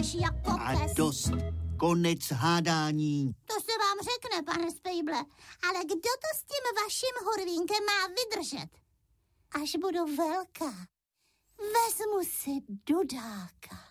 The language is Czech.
Lžeš jako pes. A dost. Konec hádání. To se vám řekne, pane Spejble. Ale kdo to s tím vaším horvínkem má vydržet? Až budu velká, vezmu si Dudáka.